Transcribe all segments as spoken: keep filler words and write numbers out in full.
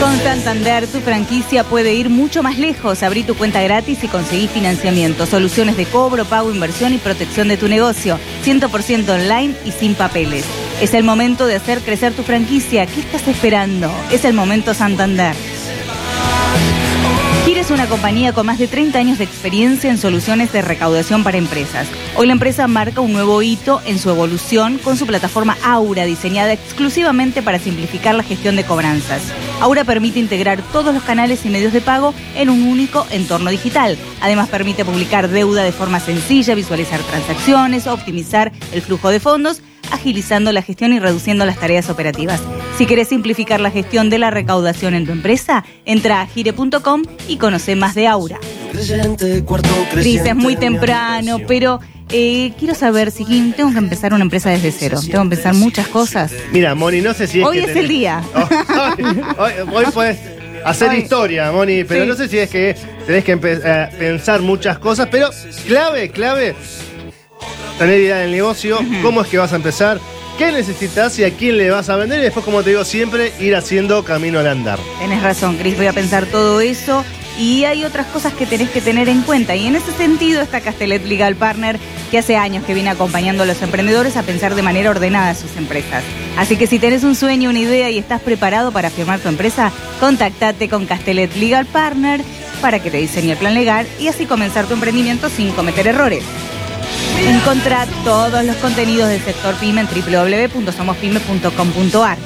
Con Santander, tu franquicia puede ir mucho más lejos. Abrí tu cuenta gratis y conseguí financiamiento, soluciones de cobro, pago, inversión y protección de tu negocio. cien por ciento online y sin papeles. Es el momento de hacer crecer tu franquicia. ¿Qué estás esperando? Es el momento Santander. Gire es una compañía con más de treinta años de experiencia en soluciones de recaudación para empresas. Hoy la empresa marca un nuevo hito en su evolución con su plataforma Aura, diseñada exclusivamente para simplificar la gestión de cobranzas. Aura permite integrar todos los canales y medios de pago en un único entorno digital. Además permite publicar deuda de forma sencilla, visualizar transacciones, optimizar el flujo de fondos, agilizando la gestión y reduciendo las tareas operativas. Si querés simplificar la gestión de la recaudación en tu empresa, entra a gire punto com y conoce más de Aura. Cris, es muy temprano, pero eh, quiero saber si tengo que empezar una empresa desde cero. Tengo que empezar muchas cosas. Mira, Moni, no sé si es Hoy que es tenés... el día. Hoy, hoy, hoy puedes hacer Hoy. historia, Moni, pero Sí. no sé si es que tenés que empe- eh, pensar muchas cosas, pero clave, clave, tener idea del negocio, uh-huh. cómo es que vas a empezar, qué necesitas y a quién le vas a vender, y después, como te digo siempre, ir haciendo camino al andar. Tenés razón, Cris, voy a pensar todo eso. Y hay otras cosas que tenés que tener en cuenta. Y en ese sentido está Castellet Legal Partner, que hace años que viene acompañando a los emprendedores a pensar de manera ordenada sus empresas. Así que si tenés un sueño, una idea y estás preparado para firmar tu empresa, contactate con Castellet Legal Partner para que te diseñe el plan legal y así comenzar tu emprendimiento sin cometer errores. Encontrá todos los contenidos del sector PYME en doble u doble u doble u punto somos pyme punto com punto a r.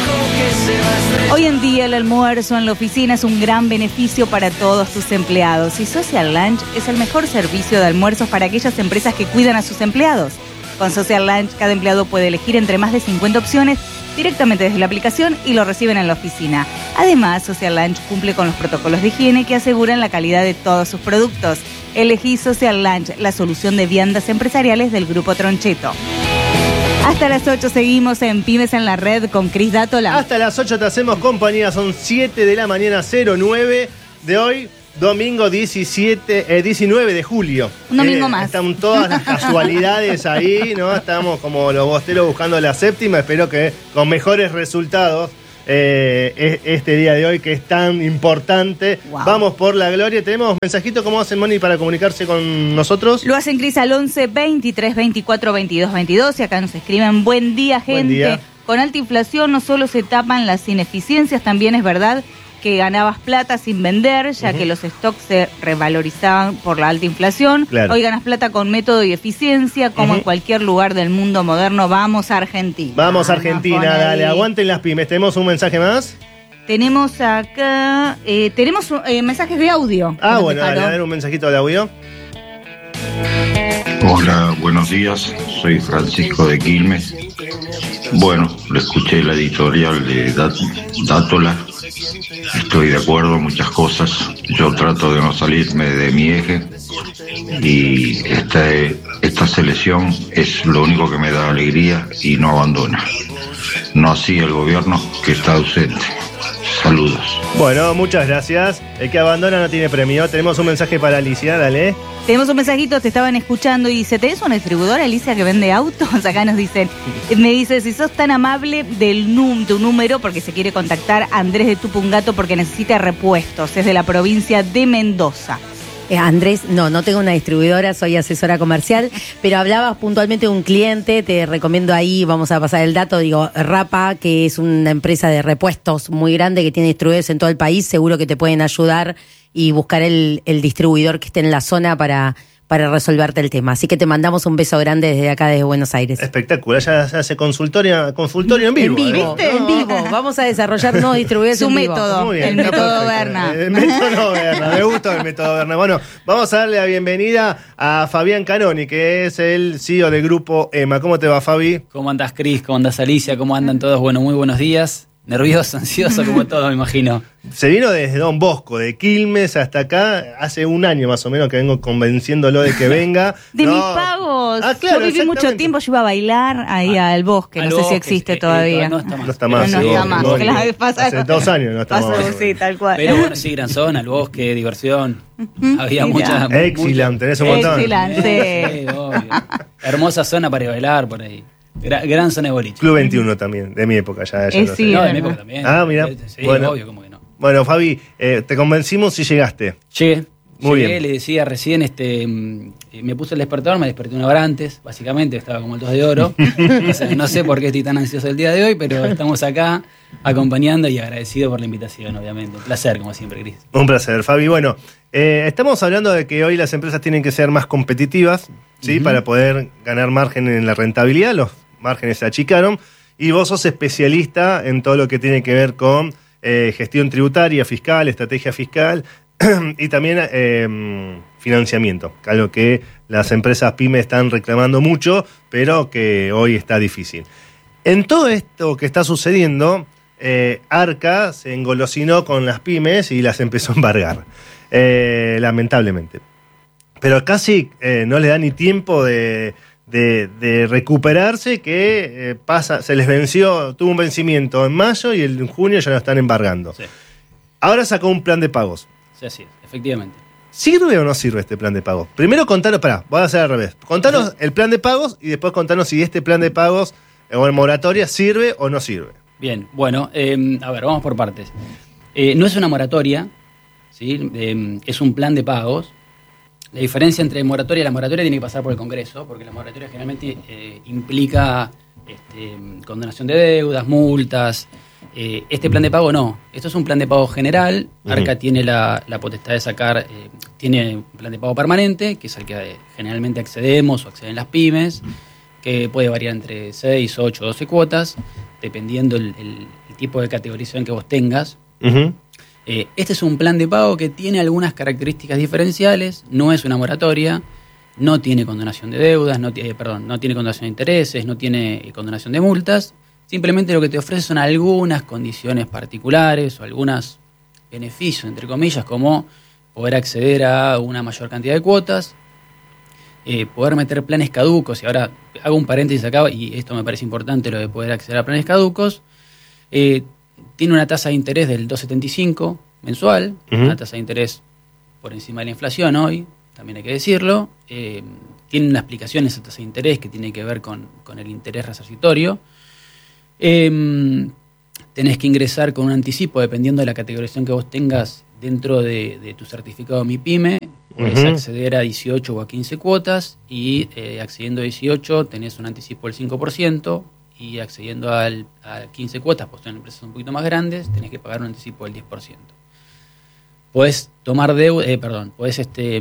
Hoy en día el almuerzo en la oficina es un gran beneficio para todos tus empleados y Social Lunch es el mejor servicio de almuerzos para aquellas empresas que cuidan a sus empleados. Con Social Lunch cada empleado puede elegir entre más de cincuenta opciones directamente desde la aplicación y lo reciben en la oficina. Además, Social Lunch cumple con los protocolos de higiene que aseguran la calidad de todos sus productos. Elegí Social Lunch, la solución de viandas empresariales del Grupo Troncheto. Hasta las ocho seguimos en Pymes en la Red con Cris Dátola. Hasta las ocho te hacemos compañía, son siete de la mañana, cero nueve de hoy, domingo diecisiete, eh, diecinueve de julio. Un domingo eh, más. Están todas las casualidades ahí, ¿no? Estamos como los bosteros buscando la séptima, espero que con mejores resultados. Eh, este día de hoy que es tan importante. Wow. Vamos por la gloria. Tenemos mensajito. ¿Cómo hacen, Moni, para comunicarse con nosotros? Lo hacen, Cris, al once, veintitrés, veinticuatro, veintidós, veintidós y acá nos escriben: buen día, gente. Buen día. Con alta inflación no solo se tapan las ineficiencias, también es verdad que ganabas plata sin vender, ya uh-huh. que los stocks se revalorizaban por la alta inflación. Claro. Hoy ganas plata con método y eficiencia, como uh-huh. en cualquier lugar del mundo moderno. Vamos a Argentina. Vamos a Argentina, ah, dale, aguanten las pymes. ¿Tenemos un mensaje más? Tenemos acá, eh, tenemos eh, mensajes de audio. Ah, bueno, dale, a ver un mensajito de audio. Hola, buenos días, soy Francisco de Quilmes. Bueno, le escuché la editorial de Dat- Dátola. Estoy de acuerdo en muchas cosas. Yo trato de no salirme de mi eje y esta, esta selección es lo único que me da alegría y no abandona. No así el gobierno, que está ausente. Saludos. Bueno, muchas gracias. El que abandona no tiene premio. Tenemos un mensaje para Alicia, dale. Tenemos un mensajito, te estaban escuchando y dice: ¿tenés una distribuidora, Alicia, que vende autos? Acá nos dicen, me dice, si sos tan amable del num, tu número, porque se quiere contactar a Andrés de Tupungato porque necesita repuestos, es de la provincia de Mendoza. Eh, Andrés, no, no tengo una distribuidora, soy asesora comercial, pero hablabas puntualmente de un cliente, te recomiendo ahí, vamos a pasar el dato, digo, Rapa, que es una empresa de repuestos muy grande que tiene distribuidores en todo el país, seguro que te pueden ayudar y buscar el, el distribuidor que esté en la zona para, para resolverte el tema. Así que te mandamos un beso grande desde acá, desde Buenos Aires. Espectacular, ya se hace consultorio, consultorio en vivo. En vivo, ¿no? en vivo. Vamos a desarrollar nuevos distribuidores Su en vivo. método, Muy bien, el está método perfecto. Berna. El método Berna, me gusta el método Berna. Bueno, vamos a darle la bienvenida a Fabián Canoni, que es el C E O del Grupo EMA. ¿Cómo te va, Fabi? ¿Cómo andás, Cris? ¿Cómo andás, Alicia? ¿Cómo andan todos? Bueno, muy buenos días. Nervioso, ansioso, como todo, me imagino. Se vino desde Don Bosco, de Quilmes hasta acá, hace un año más o menos que vengo convenciéndolo de que venga. De no. mis pagos. Ah, claro, yo viví mucho tiempo, yo iba a bailar ahí ah, al bosque, al no bosque, sé si existe sí, todavía. Eh, no está más. No está más. No, no sí, está más, no, porque la vez pasada. Hace dos años no está pasó, más. sí, tal cual. Pero bueno, sí, gran zona, el bosque, diversión. Uh-huh. Había muchas. Excelente, tenés un montón. Excelente. Sí, obvio. Hermosa zona para ir a bailar por ahí. Gra- gran zona de boliche. Club veintiuno también, de mi época ya. ya Eh, no, sí, sé. No, de bueno. mi época también. Ah, mira. Sí, Bueno. obvio, como que no. Bueno, Fabi, eh, te convencimos y llegaste. Llegué. Muy Llegué, bien. le decía recién, este, me puse el despertador, me desperté una hora antes, básicamente, estaba como el dos de oro. O sea, no sé por qué estoy tan ansioso el día de hoy, pero estamos acá acompañando y agradecido por la invitación, obviamente. Un placer, como siempre, Cris. Un placer, Fabi. Bueno, eh, estamos hablando de que hoy las empresas tienen que ser más competitivas, ¿sí? Uh-huh. Para poder ganar margen en la rentabilidad, los márgenes se achicaron, y vos sos especialista en todo lo que tiene que ver con eh, gestión tributaria, fiscal, estrategia fiscal, y también eh, financiamiento, algo que las empresas pymes están reclamando mucho, pero que hoy está difícil. En todo esto que está sucediendo, eh, Arca se engolosinó con las pymes y las empezó a embargar, eh, lamentablemente. Pero casi eh, no le da ni tiempo de, de, de recuperarse, que eh, pasa, se les venció, tuvo un vencimiento en mayo y en junio ya lo están embargando. Sí. Ahora sacó un plan de pagos. Sí, así es, efectivamente. ¿Sirve o no sirve este plan de pagos? Primero contanos, pará, voy a hacer al revés. Contanos el plan de pagos y después contanos si este plan de pagos o en moratoria sirve o no sirve. Bien, bueno, eh, a ver, vamos por partes. Eh, no es una moratoria, ¿sí? Eh, es un plan de pagos. La diferencia entre moratoria y la moratoria tiene que pasar por el Congreso, porque la moratoria generalmente eh, implica este, condonación de deudas, multas. Eh, este plan de pago no, esto es un plan de pago general. Uh-huh. Arca tiene la, la potestad de sacar, eh, tiene un plan de pago permanente, que es el que eh, generalmente accedemos o acceden las pymes, uh-huh. que puede variar entre seis, ocho, doce cuotas, dependiendo el, el, el tipo de categorización que vos tengas. Uh-huh. Eh, este es un plan de pago que tiene algunas características diferenciales, no es una moratoria, no tiene condonación de deudas, no, eh, perdón, no tiene condonación de intereses, no tiene eh, condonación de multas. Simplemente lo que te ofrece son algunas condiciones particulares o algunos beneficios, entre comillas, como poder acceder a una mayor cantidad de cuotas, eh, poder meter planes caducos, y ahora hago un paréntesis acá, y esto me parece importante, lo de poder acceder a planes caducos. Eh, tiene una tasa de interés del dos coma setenta y cinco mensual, uh-huh. una tasa de interés por encima de la inflación hoy, también hay que decirlo. Eh, tiene una explicación esa tasa de interés que tiene que ver con, con el interés resarcitorio. Eh, tenés que ingresar con un anticipo dependiendo de la categorización que vos tengas dentro de, de tu certificado MIPYME. Podés uh-huh. acceder a dieciocho o a quince cuotas y eh, accediendo a dieciocho tenés un anticipo del cinco por ciento y accediendo al, a quince cuotas, pues son empresas un poquito más grandes, tenés que pagar un anticipo del diez por ciento. Podés tomar deuda, eh, perdón, podés este,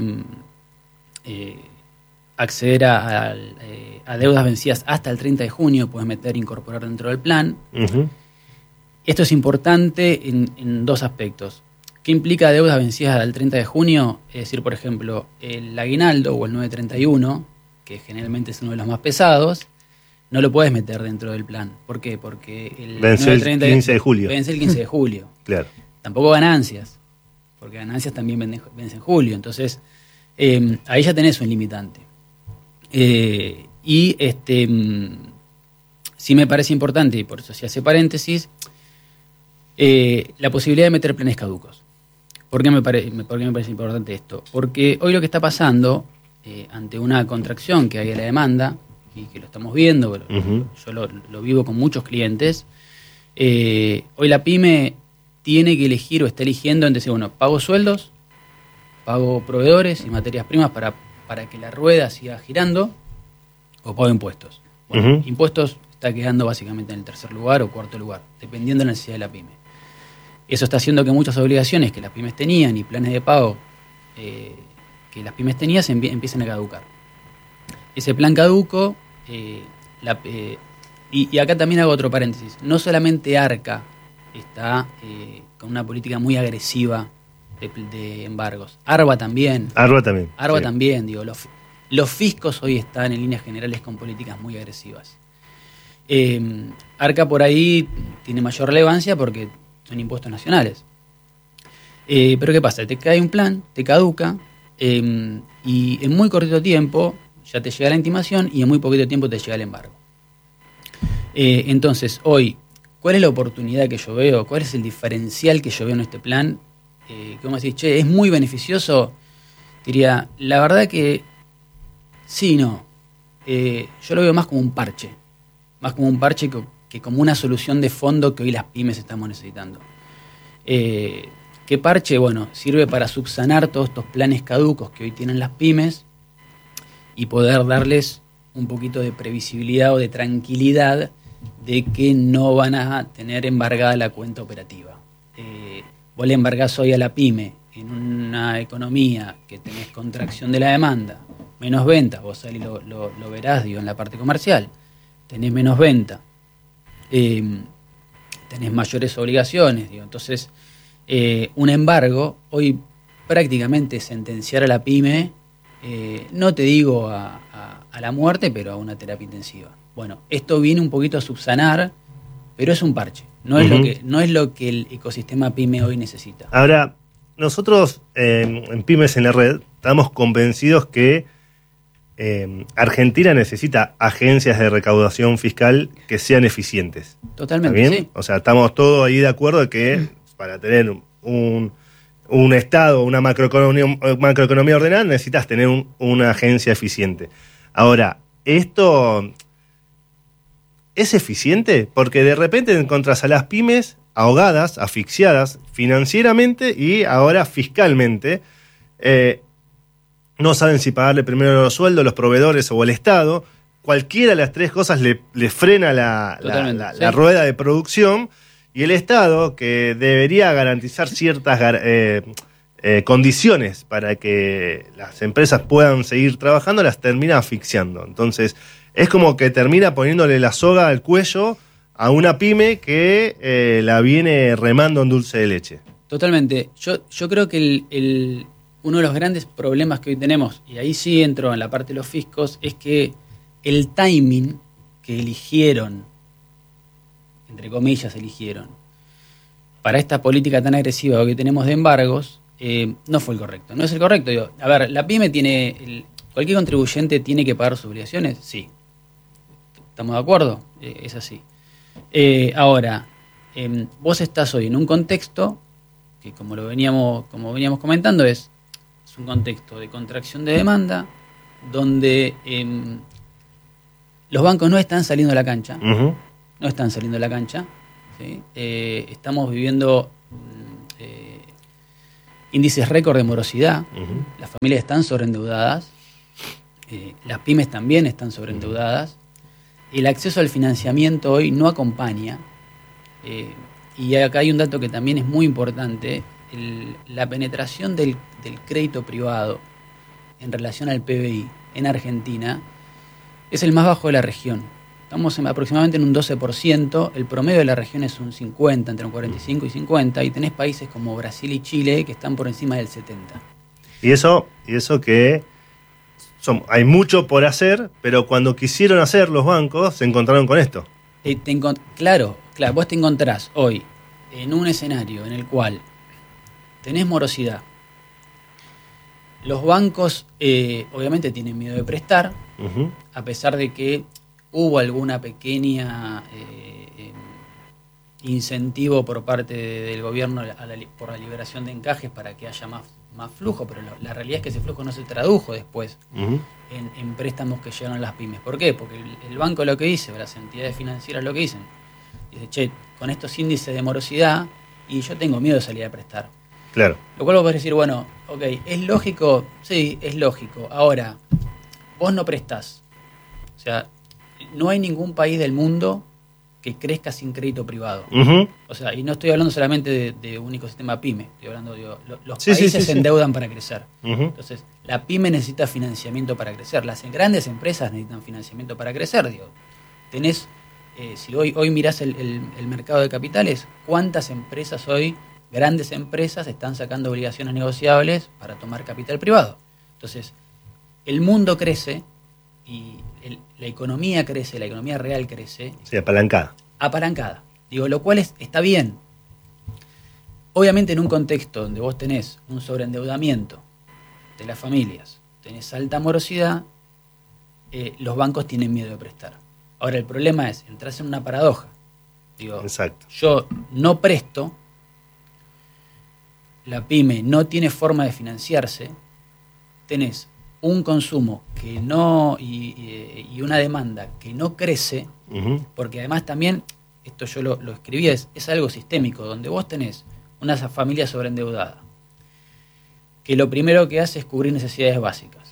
eh, acceder a, a, a deudas vencidas hasta el treinta de junio, puedes meter e incorporar dentro del plan. Uh-huh. Esto es importante en, en dos aspectos. ¿Qué implica deudas vencidas al treinta de junio? Es decir, por ejemplo, el aguinaldo o el nueve treinta y uno, que generalmente es uno de los más pesados, no lo puedes meter dentro del plan. ¿Por qué? Porque el vence el quince de julio. Vence el quince de julio. Claro. Tampoco ganancias, porque ganancias también vence en julio. Entonces, eh, ahí ya tenés un limitante. Eh, y este sí me parece importante, y por eso se hace paréntesis, eh, la posibilidad de meter planes caducos. ¿Por qué me, pare, ¿Por qué me parece importante esto? Porque hoy lo que está pasando, eh, ante una contracción que hay en la demanda, y que lo estamos viendo, pero uh-huh. yo lo, lo vivo con muchos clientes, eh, hoy la pyme tiene que elegir o está eligiendo entre, bueno, pago sueldos, pago proveedores y materias primas para para que la rueda siga girando, o pago impuestos. Bueno, uh-huh. impuestos está quedando básicamente en el tercer lugar o cuarto lugar, dependiendo de la necesidad de la pyme. Eso está haciendo que muchas obligaciones que las pymes tenían y planes de pago eh, que las pymes tenían se empie- empiecen a caducar. Ese plan caduco, eh, la, eh, y, y acá también hago otro paréntesis, no solamente Arca está eh, con una política muy agresiva De, de embargos. Arba también. Arba también. Arba sí. también, digo. Los, los fiscos hoy están en líneas generales con políticas muy agresivas. Eh, Arca por ahí tiene mayor relevancia porque son impuestos nacionales. Eh, pero ¿qué pasa? Te cae un plan, te caduca, eh, y en muy cortito tiempo ya te llega la intimación y en muy poquito tiempo te llega el embargo. Eh, entonces, hoy, ¿cuál es la oportunidad que yo veo? ¿Cuál es el diferencial que yo veo en este plan? Eh, ¿Cómo decís? Che, ¿es muy beneficioso? Diría, la verdad que sí, no. Eh, yo lo veo más como un parche. Más como un parche que, que como una solución de fondo que hoy las pymes estamos necesitando. Eh, ¿Qué parche? Bueno, sirve para subsanar todos estos planes caducos que hoy tienen las pymes y poder darles un poquito de previsibilidad o de tranquilidad de que no van a tener embargada la cuenta operativa. Eh, vos le embargás hoy a la pyme en una economía que tenés contracción de la demanda, menos ventas, vos ahí lo, lo, lo verás, digo, en la parte comercial, tenés menos venta, eh, tenés mayores obligaciones, digo, entonces eh, un embargo, hoy prácticamente sentenciar a la pyme, eh, no te digo a, a, a la muerte, pero a una terapia intensiva. Bueno, esto viene un poquito a subsanar, pero es un parche, no es, uh-huh. lo que, no es lo que el ecosistema pyme hoy necesita. Ahora, nosotros eh, en Pymes en la Red estamos convencidos que eh, Argentina necesita agencias de recaudación fiscal que sean eficientes. Totalmente, ¿está bien? Sí. O sea, estamos todos ahí de acuerdo de que mm. para tener un, un Estado, una macroeconomía, macroeconomía ordenada, necesitas tener un, una agencia eficiente. Ahora, esto es eficiente porque de repente encontrás a las pymes ahogadas, asfixiadas financieramente y ahora fiscalmente. Eh, no saben si pagarle primero los sueldos, los proveedores o el Estado. Cualquiera de las tres cosas le, le frena la, la, la, sí. la rueda de producción, y el Estado, que debería garantizar ciertas eh, eh, condiciones para que las empresas puedan seguir trabajando, las termina asfixiando. Entonces, es como que termina poniéndole la soga al cuello a una pyme que eh, la viene remando en dulce de leche. Totalmente. Yo, yo creo que el, el, uno de los grandes problemas que hoy tenemos, y ahí sí entro en la parte de los fiscos, es que el timing que eligieron, entre comillas eligieron, para esta política tan agresiva que tenemos de embargos, eh, no fue el correcto. No es el correcto. Digo, a ver, la pyme tiene, el, cualquier contribuyente tiene que pagar sus obligaciones, sí. ¿Estamos de acuerdo? Eh, es así. Eh, ahora, eh, vos estás hoy en un contexto que, como lo veníamos, como veníamos comentando, es, es un contexto de contracción de demanda, donde eh, los bancos no están saliendo a la cancha, uh-huh. no están saliendo a la cancha, ¿sí? eh, estamos viviendo eh, índices récord de morosidad, uh-huh. las familias están sobreendeudadas, eh, las pymes también están sobreendeudadas. El acceso al financiamiento hoy no acompaña, eh, y acá hay un dato que también es muy importante, el, la penetración del, del crédito privado en relación al P B I en Argentina es el más bajo de la región. Estamos en, aproximadamente en un doce por ciento, el promedio de la región es un cincuenta, entre un cuarenta y cinco y cincuenta, y tenés países como Brasil y Chile que están por encima del setenta. Y eso, y eso que... Son, hay mucho por hacer, pero cuando quisieron hacer los bancos se encontraron con esto. Eh, te encont- claro, claro, vos te encontrás hoy en un escenario en el cual tenés morosidad. Los bancos eh, obviamente tienen miedo de prestar, uh-huh. a pesar de que hubo alguna pequeña eh, eh, incentivo por parte de, del gobierno a la, por la liberación de encajes para que haya más más flujo, pero la, la realidad es que ese flujo no se tradujo después uh-huh. en, en préstamos que llegaron a las pymes. ¿Por qué? Porque el, el banco lo que dice, o las entidades financieras lo que dicen, dice, che, con estos índices de morosidad, y yo tengo miedo de salir a prestar. Claro. Lo cual vos podés decir, bueno, ok, ¿es lógico? Sí, es lógico. Ahora, vos no prestás. O sea, no hay ningún país del mundo que crezca sin crédito privado. Uh-huh. O sea, y no estoy hablando solamente de, de un ecosistema pyme, estoy hablando de lo, los sí, países sí, sí, se endeudan sí. para crecer. Uh-huh. Entonces, la pyme necesita financiamiento para crecer. Las grandes empresas necesitan financiamiento para crecer. Digo, tenés, eh, si hoy, hoy mirás el, el, el mercado de capitales, ¿cuántas empresas hoy, grandes empresas, están sacando obligaciones negociables para tomar capital privado? Entonces, el mundo crece y el, la economía crece, la economía real crece. Sí, apalancada. Apalancada. Digo, lo cual es, está bien. Obviamente en un contexto donde vos tenés un sobreendeudamiento de las familias, tenés alta morosidad, eh, los bancos tienen miedo de prestar. Ahora el problema es, entras en una paradoja. Digo, exacto. Yo no presto, la pyme no tiene forma de financiarse, tenés un consumo que no y, y, y una demanda que no crece, uh-huh. porque además también, esto yo lo, lo escribí, es, es algo sistémico, donde vos tenés una familia sobreendeudada, que lo primero que hace es cubrir necesidades básicas.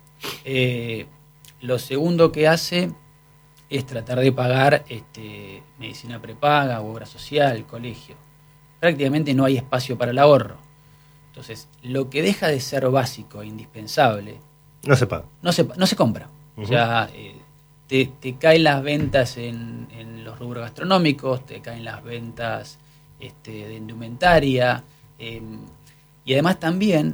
Eh, lo segundo que hace es tratar de pagar este, medicina prepaga, obra social, colegio. Prácticamente no hay espacio para el ahorro. Entonces, lo que deja de ser básico e indispensable no se paga. No se, no se compra. Uh-huh. O sea, eh, te, te caen las ventas en, en los rubros gastronómicos, te caen las ventas este, de indumentaria, eh, y además también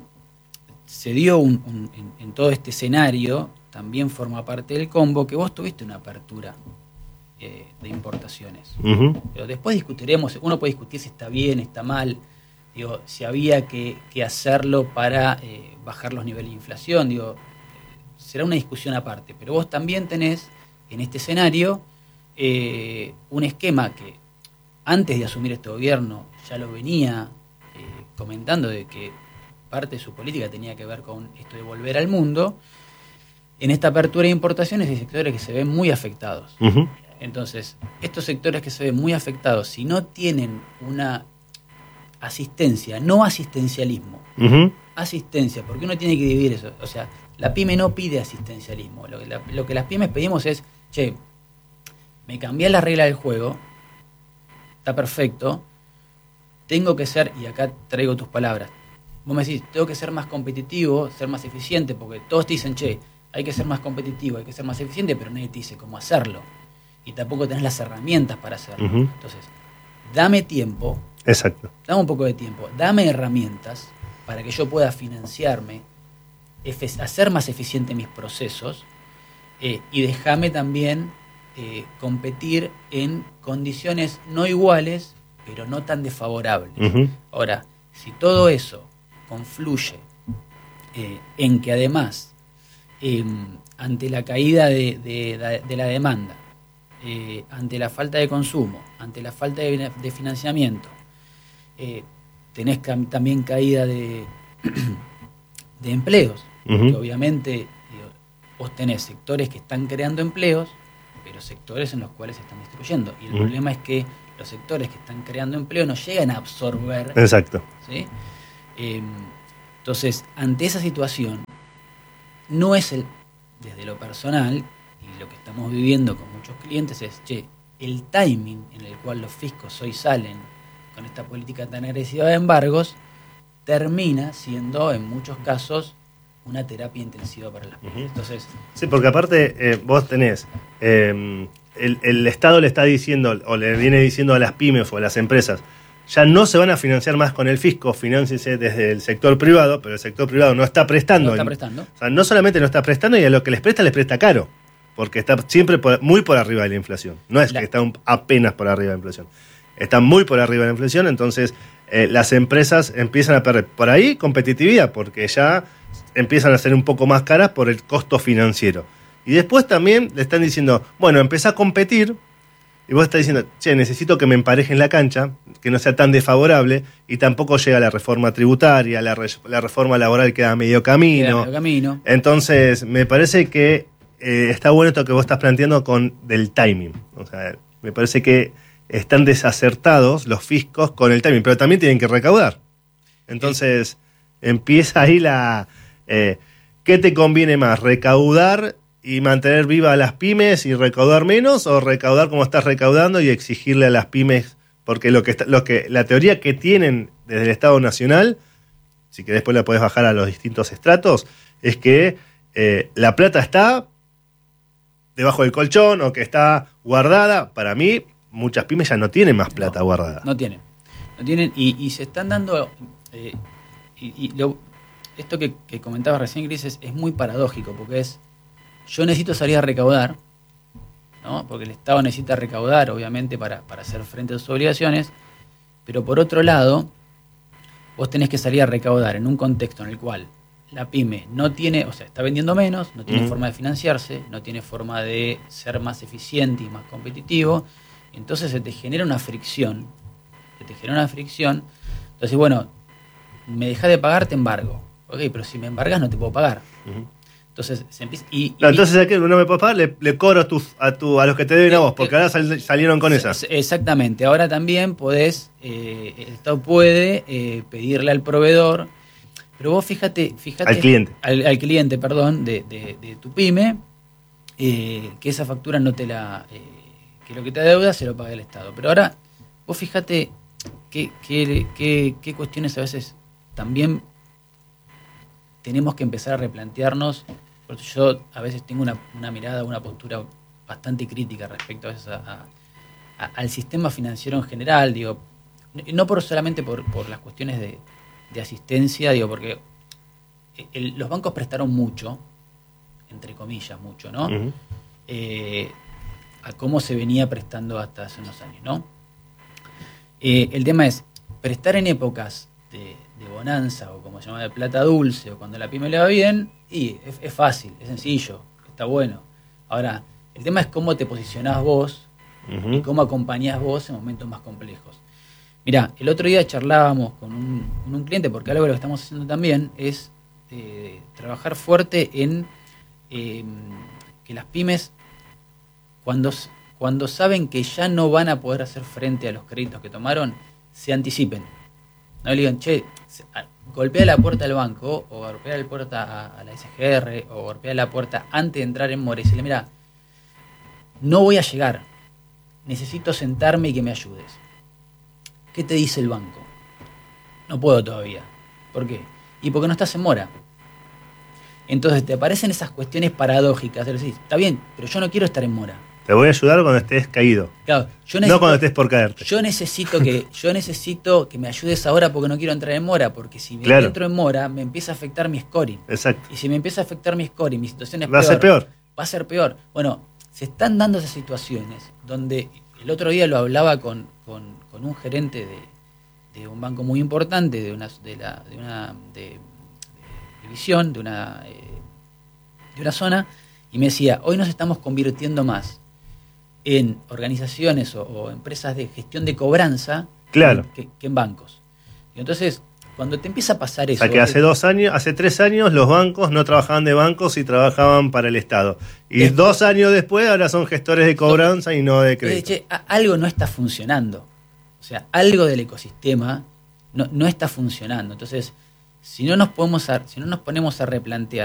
se dio un, un, en, en todo este escenario, también forma parte del combo que vos tuviste una apertura eh, de importaciones. Uh-huh. Pero después discutiremos, uno puede discutir si está bien, está mal, digo, si había que, que hacerlo para eh, bajar los niveles de inflación, digo, será una discusión aparte, pero vos también tenés en este escenario eh, un esquema que antes de asumir este gobierno ya lo venía eh, comentando, de que parte de su política tenía que ver con esto de volver al mundo. En esta apertura de importaciones hay sectores que se ven muy afectados. Uh-huh. Entonces, estos sectores que se ven muy afectados, si no tienen una asistencia, no asistencialismo, uh-huh. asistencia, porque uno tiene que dividir eso, o sea, la pyme no pide asistencialismo. Lo que, la, lo que las pymes pedimos es, che, me cambié la regla del juego, está perfecto, tengo que ser, y acá traigo tus palabras, vos me decís, tengo que ser más competitivo, ser más eficiente, porque todos te dicen, che, hay que ser más competitivo, hay que ser más eficiente, pero nadie te dice cómo hacerlo. Y tampoco tenés las herramientas para hacerlo. Uh-huh. Entonces, dame tiempo. Exacto. Dame un poco de tiempo, dame herramientas para que yo pueda financiarme, hacer más eficiente mis procesos eh, y déjame también eh, competir en condiciones no iguales, pero no tan desfavorables. Uh-huh. Ahora, si todo eso confluye eh, en que además, eh, ante la caída de, de, de la demanda, eh, ante la falta de consumo, ante la falta de, de financiamiento, eh, tenés cam- también caída de, de empleos, uh-huh. que obviamente digo, vos tenés sectores que están creando empleos, pero sectores en los cuales se están destruyendo. Y el uh-huh. problema es que los sectores que están creando empleo no llegan a absorber. Exacto. ¿Sí? Eh, entonces, ante esa situación, no es el, desde lo personal, y lo que estamos viviendo con muchos clientes es, che, el timing en el cual los fiscos hoy salen con esta política tan agresiva de embargos, termina siendo, en muchos casos, una terapia intensiva para las pymes. Uh-huh. Entonces, sí, porque aparte eh, vos tenés, eh, el, el Estado le está diciendo, o le viene diciendo a las pymes o a las empresas, ya no se van a financiar más con el fisco, financiense desde el sector privado, pero el sector privado no está prestando. No está prestando. O sea, no solamente no está prestando, y a lo que les presta, les presta caro, porque está siempre por, muy por arriba de la inflación. No es la... que está un, apenas por arriba de la inflación. Está muy por arriba de la inflación, entonces eh, las empresas empiezan a perder por ahí competitividad, porque ya empiezan a ser un poco más caras por el costo financiero. Y después también le están diciendo, bueno, empezá a competir, y vos estás diciendo, che, necesito que me emparejen la cancha, que no sea tan desfavorable, y tampoco llega la reforma tributaria, la, re, la reforma laboral queda a medio camino. Queda a medio camino. Entonces, me parece que eh, está bueno esto que vos estás planteando con del timing. O sea, me parece que están desacertados los fiscos con el timing, pero también tienen que recaudar. Entonces, sí. empieza ahí la... Eh, ¿qué te conviene más? ¿Recaudar y mantener viva a las pymes y recaudar menos, o recaudar como estás recaudando y exigirle a las pymes? Porque lo que está, lo que la teoría que tienen desde el Estado Nacional, si que después la podés bajar a los distintos estratos, es que eh, la plata está debajo del colchón o que está guardada. Para mí, muchas pymes ya no tienen más plata no, guardada. No tienen. No tienen y, y se están dando... Eh, y, y lo, esto que, que comentabas recién, Cris, es, es muy paradójico, porque es... Yo necesito salir a recaudar, ¿no? Porque el Estado necesita recaudar, obviamente, para, para hacer frente a sus obligaciones, pero por otro lado, vos tenés que salir a recaudar en un contexto en el cual la pyme no tiene, o sea, está vendiendo menos, no tiene mm. forma de financiarse, no tiene forma de ser más eficiente y más competitivo, entonces se te genera una fricción, se te genera una fricción, entonces, bueno, me dejás de pagar, te embargo, ok, pero si me embargas no te puedo pagar. Mm. Entonces, se empieza, y, no, y, entonces aquí no me puedes pagar, le, le cobro a, tus, a, tu, a los que te deben eh, a vos, porque eh, ahora sal, salieron con esas. Exactamente, ahora también podés, eh, el Estado puede eh, pedirle al proveedor, pero vos fíjate, fíjate al cliente, al, al cliente, perdón, de, de, de tu pyme, eh, que esa factura no te la, eh, que lo que te adeuda se lo paga el Estado. Pero ahora, vos fíjate qué, qué, qué, qué cuestiones a veces también tenemos que empezar a replantearnos, porque yo a veces tengo una, una mirada, una postura bastante crítica respecto a, veces a, a al sistema financiero en general, digo, no por solamente por, por las cuestiones de, de asistencia, digo, porque el, los bancos prestaron mucho, entre comillas, mucho, ¿no? Uh-huh. Eh, a cómo se venía prestando hasta hace unos años, ¿no? Eh, el tema es, prestar en épocas de, de bonanza, o como se llama, de plata dulce, o cuando la pyme le va bien, y es, es fácil, es sencillo, está bueno. Ahora, el tema es cómo te posicionás vos, uh-huh, y cómo acompañás vos en momentos más complejos. Mirá, el otro día charlábamos con un, con un cliente, porque algo de lo que estamos haciendo también es eh, trabajar fuerte en eh, que las pymes, cuando, cuando saben que ya no van a poder hacer frente a los créditos que tomaron, se anticipen. No le digan, che, golpea la puerta del banco, o golpea la puerta a, a la S G R, o golpea la puerta antes de entrar en mora y decirle, mira, no voy a llegar, necesito sentarme y que me ayudes. ¿Qué te dice el banco? No puedo todavía. ¿Por qué? Y porque no estás en mora. Entonces te aparecen esas cuestiones paradójicas. Es decir, está bien, pero yo no quiero estar en mora. Te voy a ayudar cuando estés caído. Claro, yo necesito, no cuando estés por caerte. Yo necesito que yo necesito que me ayudes ahora porque no quiero entrar en mora, porque si me claro. entro en mora me empieza a afectar mi scoring. Exacto. Y si me empieza a afectar mi scoring, mi situación es va peor. Va a ser peor. Va a ser peor. Bueno, se están dando esas situaciones donde el otro día lo hablaba con, con, con un gerente de, de un banco muy importante, de una de la de una de, de división, de una eh, de una zona, y me decía, hoy nos estamos convirtiendo más en organizaciones o, o empresas de gestión de cobranza, claro, que, que en bancos. Y entonces, cuando te empieza a pasar eso... O sea, que hace dos años, hace tres años los bancos no trabajaban de bancos y trabajaban para el Estado. Y es, dos años después ahora son gestores de cobranza no, y no de crédito. Che, algo no está funcionando. O sea, algo del ecosistema no, no está funcionando. Entonces, si no nos podemos a, si no nos ponemos a replantear